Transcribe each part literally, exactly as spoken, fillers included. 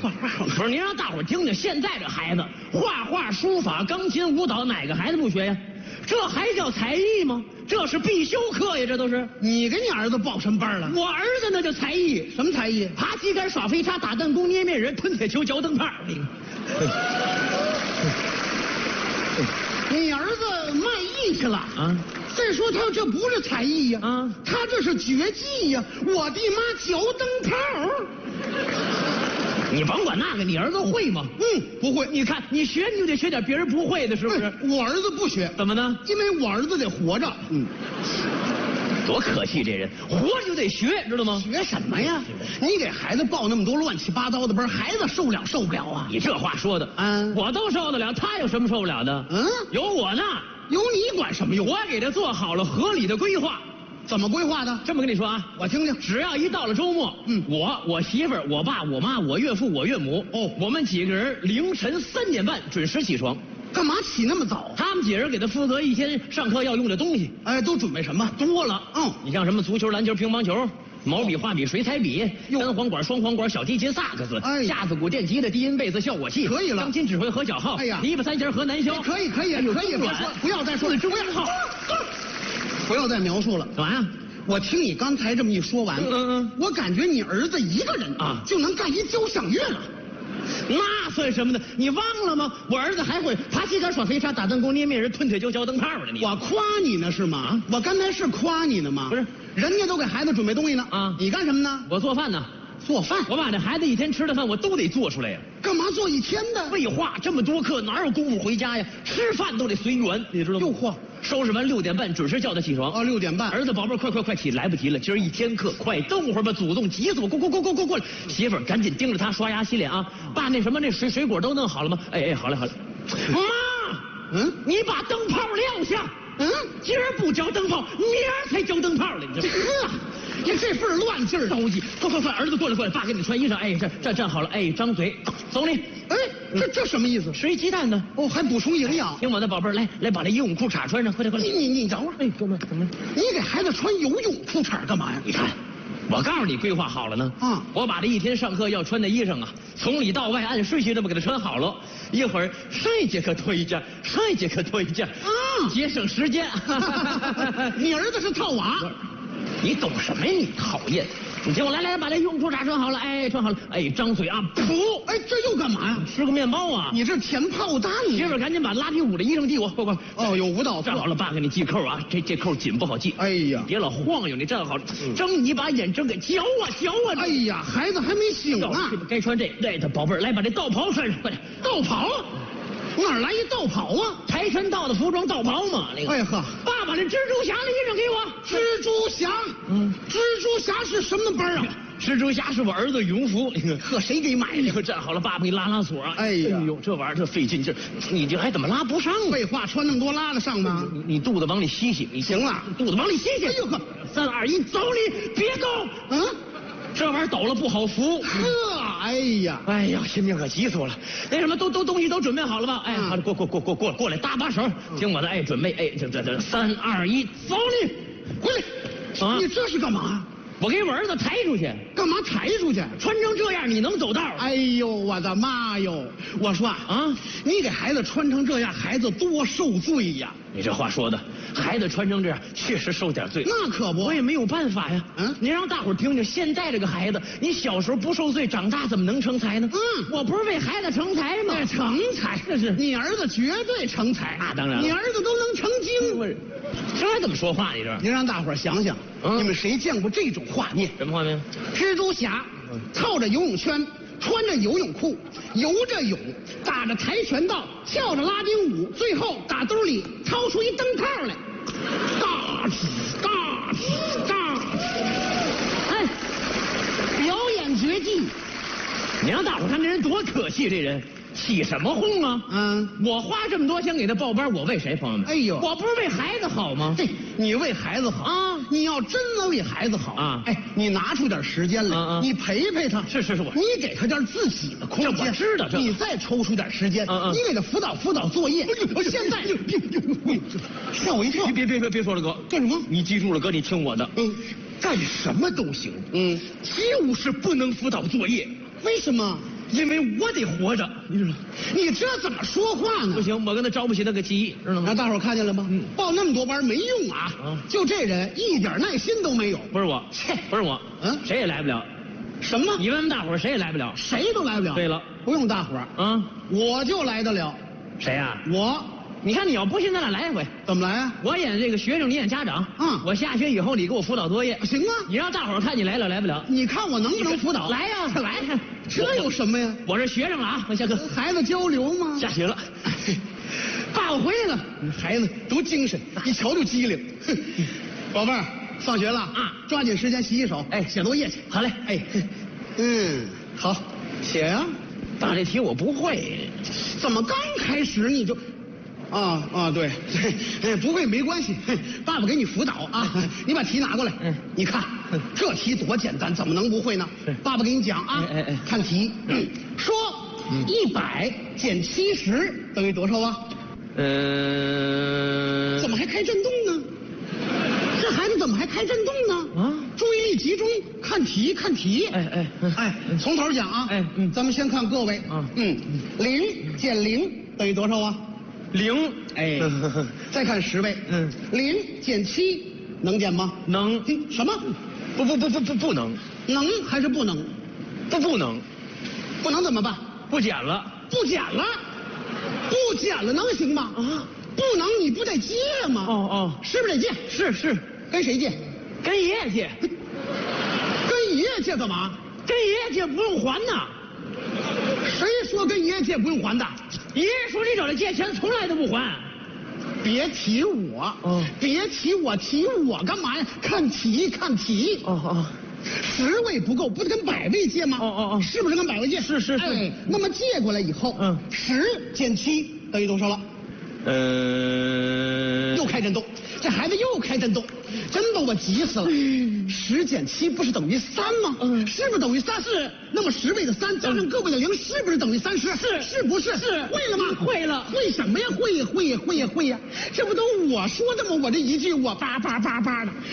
画画不是您让大伙听听，现在这孩子画画、书法、钢琴、舞蹈，哪个孩子不学呀？这还叫才艺吗？这是必修课呀，这都是。 你给你儿子报什么班了？ 我儿子那叫才艺， 什么才艺？ 爬旗杆、耍飞叉、打弹弓、捏面人、吞铁球、嚼灯泡。 你儿子卖艺去了啊？ 再说他这不是才艺呀， 啊， 他这是绝技呀！我的妈，嚼灯泡！ 你甭管那个，你儿子会吗？ 嗯，不会。 你看，你学你就得学点别人不会的，是不是？ 我儿子不学， 怎么呢？ 因为我儿子得活着。嗯， 多可气，这人活着就得学，知道吗？ 学什么呀？你给孩子报那么多乱七八糟的班，孩子受了受不了啊？ 你这话说的， 嗯， 我都受得了，他有什么受不了的？ 嗯， 有我呢。 有你管什么用？ 我给他做好了合理的规划。 怎么规划的？ 这么跟你说啊， 我听听。 只要一到了周末，嗯，我、我媳妇儿、我爸、我妈、我岳父、我岳母，哦，我们几个人凌晨三点半准时起床。 干嘛起那么早？ 他们几人给他负责一天上课要用的东西。 哎，都准备什么？ 多了。 嗯， 你像什么足球、篮球、乒乓球、毛笔、画笔、水彩笔、单簧管、双簧管、小提琴、萨克斯、 哎、 架子鼓、电吉他、低音贝斯、效果器， 可以了。 钢琴指挥和小号， 哎呀， 琵琶、三弦和南箫， 可以可以， 还有可以，别说，不要再说了，不要好，不要再描述了。 干嘛呀？ 我听你刚才这么一说完， 嗯嗯， 我感觉你儿子一个人啊就能干一交响乐了。 那算什么呢？你忘了吗？我儿子还会爬旗杆、耍飞叉、打弹弓、捏面人、吞铁球、嚼灯泡呢。你我夸你呢是吗？我刚才是夸你呢吗？ 不是， 人家都给孩子准备东西呢啊！你干什么呢？ 我做饭呢。 做饭？ 我把这孩子一天吃的饭我都得做出来呀。 干嘛做一天的？ 废话，这么多课哪有功夫回家呀？吃饭都得随缘，你知道吗？ 哟嚯！ 收拾完六点半准时叫他起床。 哦，六点半。 儿子宝贝，快快快起，来不及了，今儿一天课，快等会儿吧！祖宗急死我，过过过过过过来！媳妇儿赶紧盯着他刷牙洗脸啊！爸，那什么那水水果都弄好了吗？哎哎，好嘞好嘞。妈，嗯，你把灯泡撂下。嗯，今儿不交灯泡，明儿才交灯泡了。你这呵，你这份乱劲儿着急！快快快，儿子过来过来，爸给你穿衣裳。哎，这站站好了，哎，张嘴，走你。 哎，这这什么意思？ 水鸡蛋呢？ 哦，还补充营养。 听我的宝贝儿，来来，把这游泳裤衩穿上，快点快点。 你你你等会儿， 哎，哥们怎么？ 你给孩子穿游泳裤衩干嘛呀？ 你看。我告诉你，规划好了呢。啊，我把这一天上课要穿的衣裳啊，从里到外按顺序这么给他穿好了。一会儿上一节课脱一件，上一节课脱一件，啊，节省时间。 你儿子是套娃， 你懂什么呀？你讨厌！你听我来来，把这游泳裤衩穿好了，哎，穿好了，哎，张嘴啊，噗， 哎，这又干嘛呀？ 吃个面包啊！ 你这填炮弹！ 媳妇儿，赶紧把拉丁舞的衣裳递我，快快！ 哦，有舞蹈， 站好了，爸给你系扣啊，这这扣紧不好系。 哎呀， 别老晃悠，你站好了，睁你把眼睁开，嚼啊嚼啊！ 哎呀，孩子还没醒呢， 该穿这，对他宝贝儿，来把这道袍穿上，快点！ 道袍？哪来一道袍啊？ 跆拳道的服装道袍嘛，那个。 哎呵， 爸把这蜘蛛侠的衣裳给我。 蜘蛛侠，嗯，蜘蛛侠是什么班啊？ 蜘蛛侠是我儿子羽绒服， 呵，谁给买的？ 站好了，爸爸给你拉拉锁。 哎呀， 哎呦，这玩意儿这费劲劲，你这还怎么拉不上？ 废话，穿那么多拉得上吗？ 你你肚子往里吸吸，你行了， 肚子往里吸吸。 哎呦呵， 三二一，走你，别动！嗯。这玩意儿抖了不好扶， 呵，哎呀， 哎呀，心病可急死我了。那什么，都都东西都准备好了吧？哎，好了，过过过过过过来，搭把手，听我的，哎，准备，哎，这这这，三二一，走你， 回来！啊，你这是干嘛？ 我给我儿子抬出去。 干嘛抬出去？ 穿成这样，你能走道？ 哎呦，我的妈哟！我说啊，你给孩子穿成这样，孩子多受罪呀！ 你这话说的，孩子穿成这样确实受点罪。 那可不， 我也没有办法呀。嗯，你让大伙儿听听，现在这个孩子，你小时候不受罪，长大怎么能成才呢？嗯，我不是为孩子成才吗？ 成才，这是你儿子绝对成才。 那当然了， 你儿子都能成精。 我这怎么说话？你这， 您让大伙儿想想，你们谁见过这种画面？ 什么画面？ 蜘蛛侠套着游泳圈，穿着游泳裤，游着泳，打着跆拳道，跳着拉丁舞，最后打兜里掏出一灯泡来，大起大起大起，哎，表演绝技。你让大伙看这人多可气，这人起什么哄啊？嗯，我花这么多钱给他报班，我为谁，朋友们？哎呦，我不是为孩子好吗？对，你为孩子好啊！你要真能为孩子好啊，哎，你拿出点时间来，啊、你陪陪他。是是是，我你给他点自己的空间。这我知道，这你再抽出点时间，啊、你给他辅导辅导作业。哎呦，现在吓我一跳！ 别别别别说了，哥， 干什么？ 你记住了，哥，你听我的。嗯，干什么都行，嗯，就是不能辅导作业。 为什么？ 因为我得活着，你知道？ 你这怎么说话呢？ 不行，我跟他招不起那个气，知道吗？ 让大伙儿看见了吗？ 嗯报那么多班没用啊！ 啊就这人一点耐心都没有。 不是我， 切不是我， 嗯谁也来不了。 什么？ 你问问大伙儿，谁也来不了。 谁都来不了。 对了， 不用大伙儿， 啊， 我就来得了。 谁呀、 我你看你要不信，咱俩来一回。 怎么来啊？ 我演这个学生，你演家长。 嗯我下学以后，你给我辅导作业。 行啊， 你让大伙儿看你来了来不了。 你看我能不能辅导？ 来呀、来。 这有什么呀？ 我是学生了啊，我下课。 孩子交流吗？ 下学了。 爸，我回来了。孩子多精神，一瞧就机灵。哼宝贝儿，放学了啊， 抓紧时间洗洗手， 哎写作业去。 好嘞。 哎，嗯，好，写呀、 大这题我不会。 怎么刚开始你就？啊啊，对，哎，不会没关系，爸爸给你辅导啊。你把题拿过来， 嗯你看这题多简单，怎么能不会呢？爸爸给你讲啊， 哎哎哎看题，说一百减七十等于多少啊？ 嗯、 怎么还开震动呢？这孩子怎么还开震动呢？ 啊注意力集中，看题，看题。 哎哎嗯哎，从头讲啊。 哎嗯咱们先看各位。 啊嗯，零减零等于多少啊？ 零？ 哎，再看十位。 嗯， 零减七能减吗？ 能？ 嗯什么？ 不不不不不不能， 能还是不能？ 不不能， 不能怎么办？ 不减了。 不减了，不减了能行吗？ 啊， 不能你不得借吗？ 哦哦， 是不是得借？ 是是， 跟谁借？ 跟爷爷借， 跟爷爷借干嘛？ 跟爷爷借不用还呐。 谁说跟爷爷借不用还的？ 爷爷说你找他借钱从来都不还。 别提我， 哦别提我，提我干嘛呀？看题，看题。 哦哦， 十位不够，不是跟百位借吗？ 哦哦哦是不是跟百位借？ 是是是哎，那么借过来以后， 嗯十减七等于多少了？ 呃， 又开震动，这孩子又开震动，真把我急死了。十减七不是等于三吗？ 嗯是不是等于三？是。那么十位的三加上个位的零，是不是等于三十？ 是是不是？ 是会了吗？ 会了会什么呀？会呀会呀会呀会呀！这不都我说的吗？我这一句我叭叭叭叭的。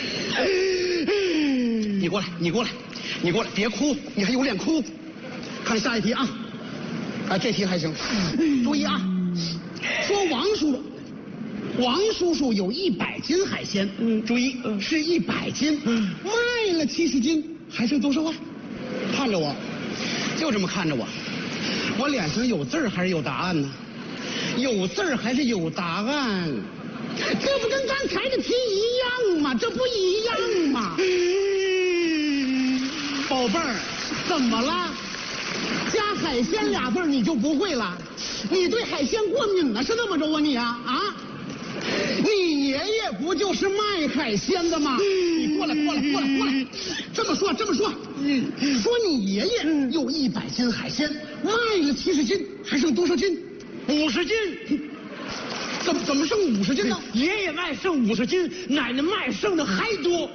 你过来，你过来，你过来，别哭，你还有脸哭？看下一题啊！啊，这题还行，注意啊！说王叔叔，王叔叔有一百斤海鲜，嗯，注意，是一百斤，嗯，卖了七十斤，还剩多少啊？看着我，就这么看着我，我脸上有字儿还是有答案呢？有字儿还是有答案？这不跟刚才的题一样吗？这不一样吗？宝贝儿，怎么了？加海鲜俩字儿你就不会了？你对海鲜过敏了是这么着啊你啊啊！你爷爷不就是卖海鲜的吗？你过来过来过来过来，这么说这么说，说你爷爷有一百斤海鲜，卖了七十斤，还剩多少斤？ 五十斤。 怎么怎么剩五十斤呢？ 爷爷卖剩五十斤，奶奶卖剩的还多。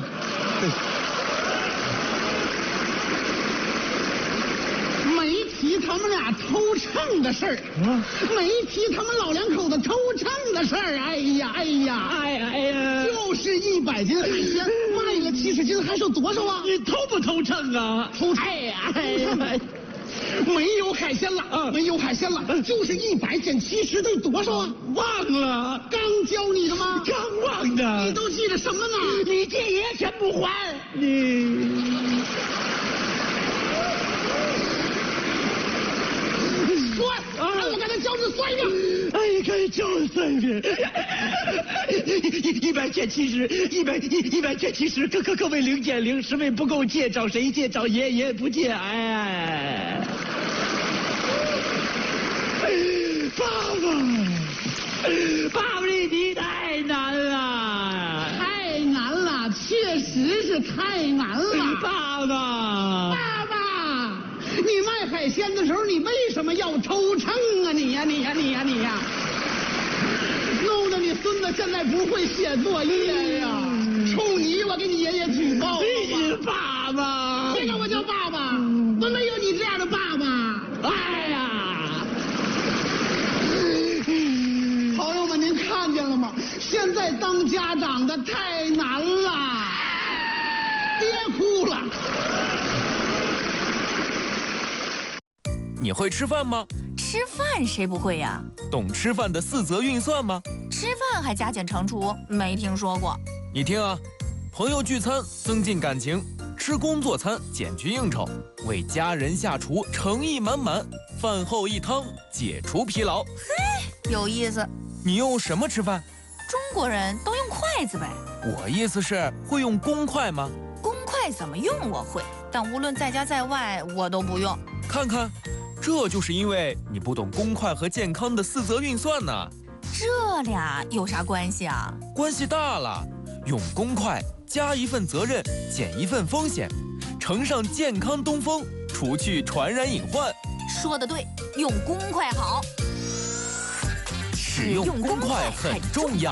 没提他们俩偷秤的事儿， 啊没提他们老两口子偷秤的事儿。哎呀哎呀哎呀哎呀， 就是一百斤海鲜卖了七十斤，还剩多少啊？ 你偷不偷秤啊？ 偷秤哎呀哎呀， 没有海鲜了， 嗯没有海鲜了，就是一百减七十等于多少啊？ 忘了， 刚教你的吗？ 刚忘的。 你都记着什么呢？ 你借爷爷钱不还？你说，让我刚才教你算一遍。 哎，可以叫我算一遍。一一百减七十，一百一一百减七十，各各各位零减零，十位不够借，找谁借？找爷爷不借。哎，爸爸，爸爸，这题太难了， 太难了，确实是太难了。 爸爸， 爸爸，你卖海鲜的时候，你为什么要偷秤啊？你呀、你呀、你呀、你呀、弄得你孙子现在不会写作业呀！冲你，我给你爷爷举报了你爸爸， 别管我叫爸爸，我没有你这样的爸爸。 哎呀， 朋友们，您看见了吗？现在当家长的太难了，别哭了。 你会吃饭吗？ 吃饭谁不会呀？ 懂吃饭的四则运算吗？ 吃饭还加减乘除，没听说过。 你听啊，朋友聚餐增进感情，吃工作餐减去应酬，为家人下厨诚意满满，饭后一汤解除疲劳。 嘿，有意思。 你用什么吃饭？ 中国人都用筷子呗。 我意思是，会用公筷吗？ 公筷怎么用我会，但无论在家在外我都不用。 看看，这就是因为你不懂公筷和健康的四则运算呢。 这俩有啥关系啊？ 关系大了，用公筷加一份责任，减一份风险，乘上健康东风，除去传染隐患。 说得对，用公筷好。 使用公筷很重要。